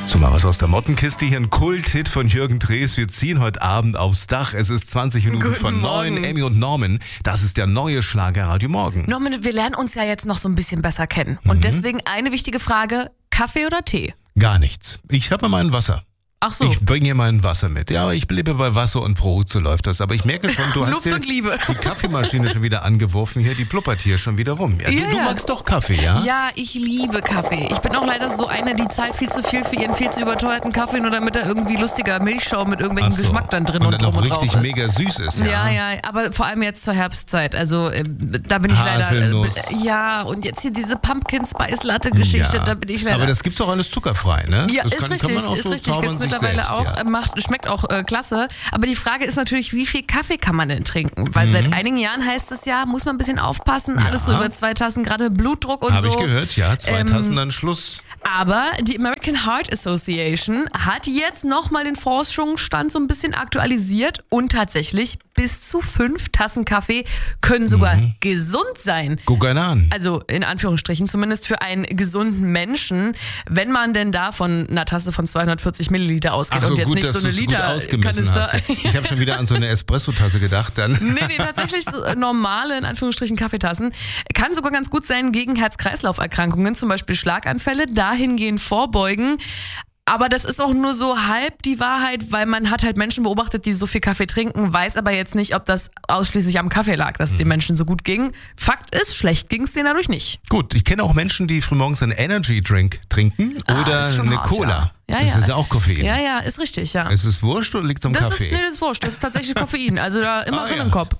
So, mal was aus der Mottenkiste. Hier ein Kult-Hit von Jürgen Drees. Wir ziehen heute Abend aufs Dach. Es ist 20 Minuten Guten von 9. Morgen. Emmy und Norman. Das ist der neue Schlager Radio Morgen. Norman, wir lernen uns ja jetzt noch so ein bisschen besser kennen. Und deswegen eine wichtige Frage, Kaffee oder Tee? Gar nichts. Ich habe mein Wasser. Ach so. Ich bringe hier mein Wasser mit. Ja, aber ich lebe bei Wasser und Brot, so läuft das. Aber ich merke schon, du hast Luft hier und Liebe. die Kaffeemaschine schon wieder angeworfen hier. Die blubbert hier schon wieder rum. Ja, du magst doch Kaffee, ja? Ja, ich liebe Kaffee. Ich bin auch leider so eine, die zahlt viel zu viel für ihren viel zu überteuerten Kaffee, nur damit er irgendwie lustiger Milchschaum mit irgendwelchem Ach so. Geschmack dann drin und dann drum noch und drauf richtig ist. mega süß ist, ja? Ja, aber vor allem jetzt zur Herbstzeit. Also da bin ich Haselnuss. leider. Ja, und jetzt hier diese Pumpkin Spice Latte Geschichte, Ja. da bin ich leider. Aber das gibt's auch alles zuckerfrei, ne? Ja, das ist richtig, kann man auch so Gibt's zaubern sich mittlerweile selbst, auch, ja. schmeckt auch klasse. Aber die Frage ist natürlich, wie viel Kaffee kann man denn trinken? Weil seit einigen Jahren heißt es ja, muss man ein bisschen aufpassen, alles so über 2 Tassen, gerade Blutdruck und Habe so. ich gehört, ja. 2 Tassen, dann Schluss. Aber die American Heart Association hat jetzt nochmal den Forschungsstand so ein bisschen aktualisiert und tatsächlich bis zu 5 Tassen Kaffee können sogar gesund sein. Guck einer an. Also in Anführungsstrichen, zumindest für einen gesunden Menschen, wenn man denn da von einer Tasse von 240 Milliliter ausgeht Ach so, und jetzt gut, nicht dass so eine du's gut Liter ausgemessen Kanister. hast. Ich habe schon wieder an so eine Espresso-Tasse gedacht dann. Nee, tatsächlich so normale, in Anführungsstrichen, Kaffeetassen. Kann sogar ganz gut sein gegen Herz-Kreislauf-Erkrankungen, zum Beispiel Schlaganfälle, dahingehend vorbeugen. Aber das ist auch nur so halb die Wahrheit, weil man hat halt Menschen beobachtet, die so viel Kaffee trinken, weiß aber jetzt nicht, ob das ausschließlich am Kaffee lag, dass es den Menschen so gut ging. Fakt ist, schlecht ging es denen dadurch nicht. Gut, ich kenne auch Menschen, die frühmorgens einen Energy-Drink trinken oder ist schon eine hart, Cola. ja. Das ist ja auch Koffein. Ja, ist richtig, ja. Ist es wurscht oder liegt es am Kaffee? Nee, das ist wurscht. Das ist tatsächlich Koffein. Also da immer Ah, drin ja. im Kopf.